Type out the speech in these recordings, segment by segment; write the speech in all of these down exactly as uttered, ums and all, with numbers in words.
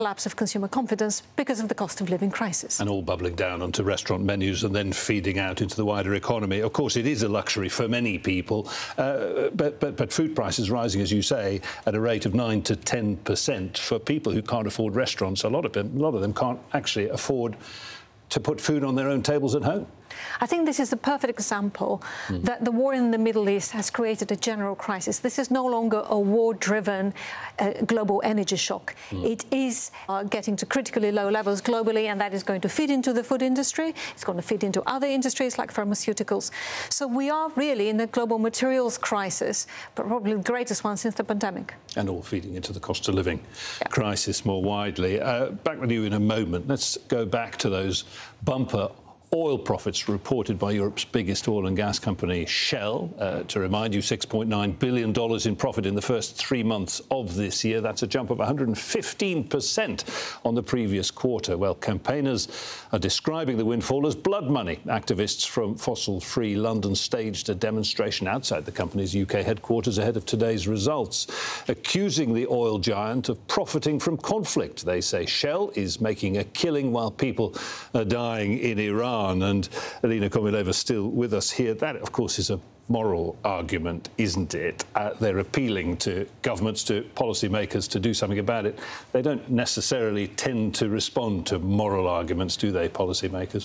collapse of consumer confidence because of the cost of living crisis. And all bubbling down onto restaurant menus and then feeding out into the wider economy. Of course, it is a luxury for many people, uh, but, but, but food prices rising, as you say, at a rate of nine to ten percent for people who can't afford restaurants. A lot of them, a lot of them can't actually afford to put food on their own tables at home. I think this is the perfect example mm. that the war in the Middle East has created a general crisis. This is no longer a war-driven uh, global energy shock. Mm. It is uh, getting to critically low levels globally, and that is going to feed into the food industry. It's going to feed into other industries like pharmaceuticals. So we are really in a global materials crisis, but probably the greatest one since the pandemic. And all feeding into the cost of living yeah. crisis more widely. Uh, back with you in a moment. Let's go back to those bumper oil profits reported by Europe's biggest oil and gas company, Shell. Uh, to remind you, six point nine billion dollars in profit in the first three months of this year. That's a jump of one hundred fifteen percent on the previous quarter. Well, campaigners are describing the windfall as blood money. Activists from fossil-free London staged a demonstration outside the company's U K headquarters ahead of today's results, accusing the oil giant of profiting from conflict. They say Shell is making a killing while people are dying in Iran. And Alina Komileva still with us here. That, of course, is a moral argument, isn't it? Uh, they're appealing to governments, to policymakers to do something about it. They don't necessarily tend to respond to moral arguments, do they, policymakers?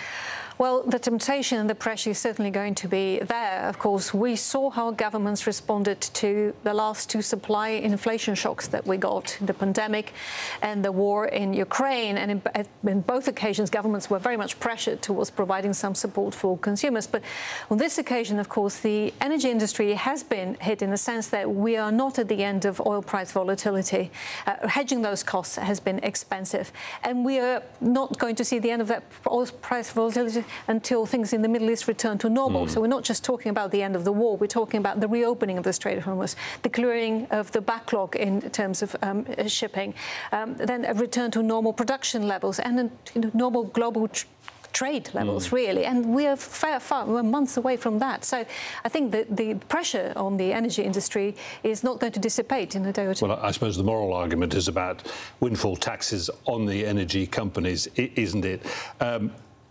Well, the temptation and the pressure is certainly going to be there. Of course, we saw how governments responded to the last two supply inflation shocks that we got, the pandemic and the war in Ukraine. And in, in both occasions, governments were very much pressured towards providing some support for consumers. But on this occasion, of course, the energy industry has been hit in the sense that we are not at the end of oil price volatility. Uh, hedging those costs has been expensive. And we are not going to see the end of that oil price volatility until things in the Middle East return to normal. Mm. So we're not just talking about the end of the war, we're talking about the reopening of the Strait of Hormuz, the clearing of the backlog in terms of um, shipping, um, then a return to normal production levels and a, you know, normal global tr trade levels, mm. really. And we are far, far, we're months away from that. So I think that the pressure on the energy industry is not going to dissipate in a day or two. Well, I suppose the moral argument is about windfall taxes on the energy companies, isn't it? Um,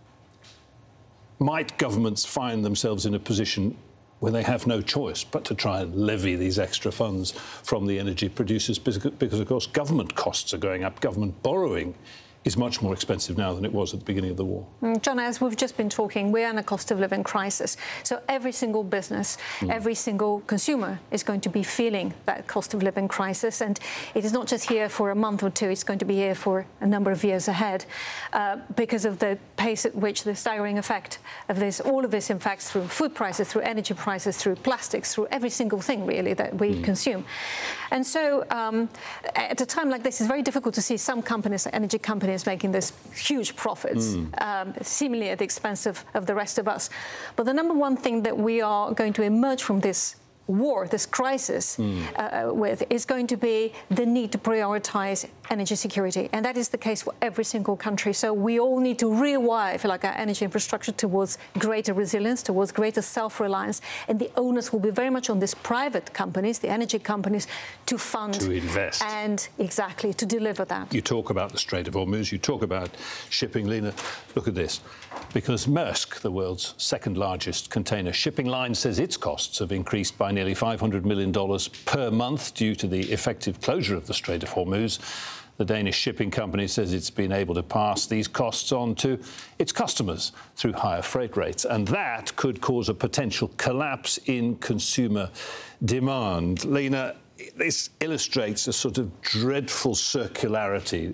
Might governments find themselves in a position where they have no choice but to try and levy these extra funds from the energy producers? Because, because of course, government costs are going up. Government borrowing is much more expensive now than it was at the beginning of the war. Mm, John, as we've just been talking, we're in a cost of living crisis. So every single business, mm. every single consumer is going to be feeling that cost of living crisis. And it is not just here for a month or two, it's going to be here for a number of years ahead uh, because of the pace at which the staggering effect of this, all of this impacts through food prices, through energy prices, through plastics, through every single thing, really, that we mm. consume. And so um, at a time like this, it's very difficult to see some companies, energy companies, making this huge profits, mm. um, seemingly at the expense of, of the rest of us. But the number one thing that we are going to emerge from this war, this crisis, mm. uh, with is going to be the need to prioritize energy security. And that is the case for every single country. So we all need to rewire, if you like, our energy infrastructure towards greater resilience, towards greater self-reliance. And the onus will be very much on these private companies, the energy companies, to fund. To invest. And exactly, to deliver that. You talk about the Strait of Hormuz, you talk about shipping. Lena, look at this. Because Maersk, the world's second largest container shipping line, says its costs have increased by nearly five hundred million dollars per month due to the effective closure of the Strait of Hormuz. The Danish shipping company says it's been able to pass these costs on to its customers through higher freight rates, and that could cause a potential collapse in consumer demand. Lena, this illustrates a sort of dreadful circularity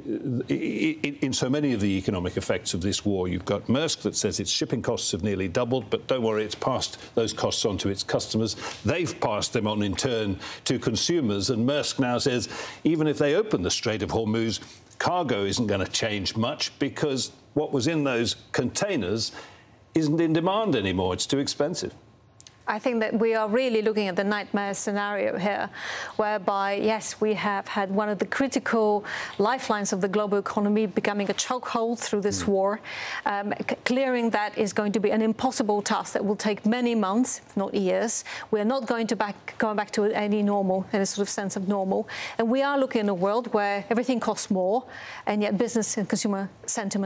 in so many of the economic effects of this war. You've got Maersk that says its shipping costs have nearly doubled, but don't worry, it's passed those costs on to its customers. They've passed them on in turn to consumers, and Maersk now says even if they open the Strait of Hormuz, cargo isn't going to change much because what was in those containers isn't in demand anymore. It's too expensive. I think that we are really looking at the nightmare scenario here, whereby, yes, we have had one of the critical lifelines of the global economy becoming a chokehold through this mm. war. Um, clearing that is going to be an impossible task that will take many months, if not years. We are not going to back, going back to any normal, any sort of sense of normal. And we are looking in a world where everything costs more, and yet business and consumer sentiment